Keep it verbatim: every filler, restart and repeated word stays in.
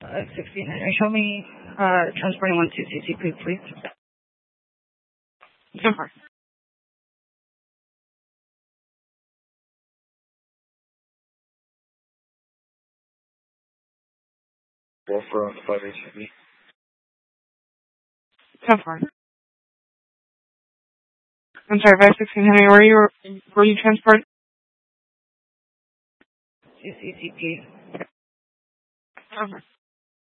uh, sixteen hundred. Show me uh, transporting one two C C P, please. So far. Wolfram five H B. So far. I'm sorry, five sixteen hundred. Where you were you transporting? C C P. So far.